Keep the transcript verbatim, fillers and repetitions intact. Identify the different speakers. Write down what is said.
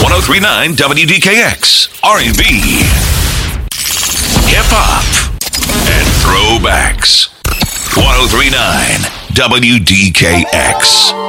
Speaker 1: oh three point nine W D K X, R and B, hip-hop, and throwbacks. one oh three point nine W D K X.